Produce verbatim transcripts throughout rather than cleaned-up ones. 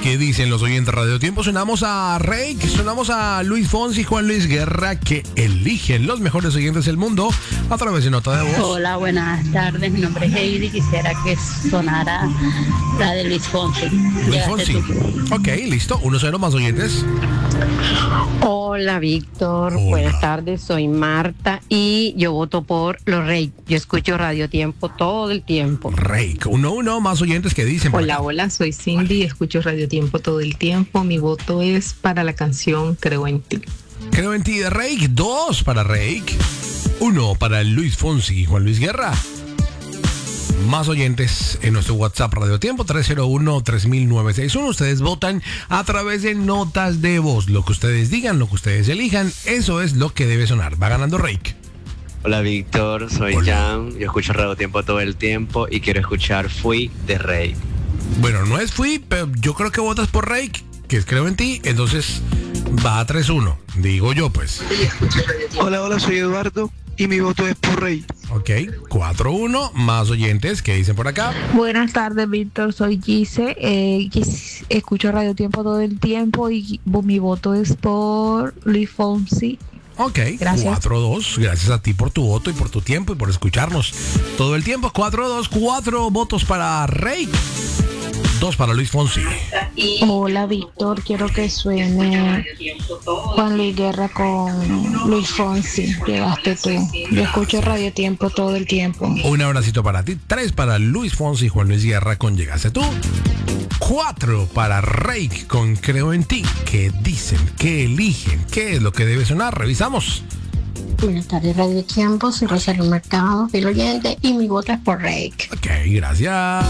¿Qué dicen los oyentes de Radio Tiempo? Sonamos a Reik, sonamos a Luis Fonsi y Juan Luis Guerra, que eligen los mejores oyentes del mundo a través de nota de voz. Hola, buenas tardes. Mi nombre es Heidi. Quisiera que sonara la de Luis Fonsi. Luis Fonsi. Ok, listo. Uno cero más oyentes. Hola, Víctor. Hola. Buenas tardes. Soy Marta y yo voto por los Rey. Yo escucho Radio Tiempo todo el tiempo. Reik. Uno uno más oyentes que dicen. Hola, hola. Soy Cindy. Escucho Radio Tiempo todo el tiempo. Mi voto es para la canción Creo en ti. Creo en ti de Reik. Dos para Reik. Uno para Luis Fonsi y Juan Luis Guerra. Más oyentes en nuestro WhatsApp Radio Tiempo tres cero uno, tres mil novecientos sesenta y uno. Ustedes votan a través de notas de voz. Lo que ustedes digan, lo que ustedes elijan, eso es lo que debe sonar. Va ganando Reik. Hola Víctor, soy Hola. Jan. Yo escucho Radio Tiempo todo el tiempo y quiero escuchar Fui de Rey. Bueno, no es Fui, pero yo creo que votas por Reik, que es Creo en ti. Entonces va a tres uno. Digo yo, pues. Hola, hola, soy Eduardo y mi voto es por Rey. Ok, cuatro uno. Más oyentes que dicen por acá. Buenas tardes, Víctor. Soy Gise. Eh, Gise, escucho Radio Tiempo todo el tiempo y mi voto es por Luis Fonsi. Ok, Gracias. cuatro dos. Gracias a ti por tu voto y por tu tiempo y por escucharnos todo el tiempo. cuatro dos, cuatro votos para Rey, dos para Luis Fonsi. Hola, Víctor. Quiero que suene Juan Luis Guerra con Luis Fonsi. Llegaste tú. Yo escucho Radio Tiempo todo el tiempo. Un abracito para ti. Tres para Luis Fonsi y Juan Luis Guerra con Llegaste tú. Cuatro para Rey con Creo en ti. ¿Qué dicen? ¿Qué eligen? ¿Qué es lo que debe sonar? Revisamos. Buenas tardes, Radio Tiempo. Soy Rosario Mercado, fiel oyente, y mi voto es por Rey. Ok, gracias.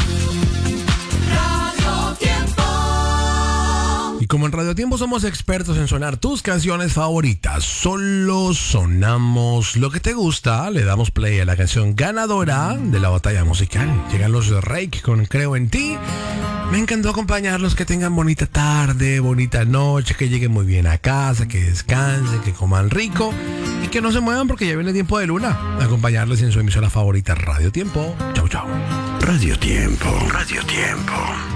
Y como en Radio Tiempo somos expertos en sonar tus canciones favoritas, solo sonamos lo que te gusta, le damos play a la canción ganadora de la batalla musical. Llegan los Reik con Creo en ti. Me encantó acompañarlos, que tengan bonita tarde, bonita noche, que lleguen muy bien a casa, que descansen, que coman rico y que no se muevan porque ya viene tiempo de luna. Acompañarles en su emisora favorita Radio Tiempo. Chau, chau. Radio Tiempo, Radio Tiempo.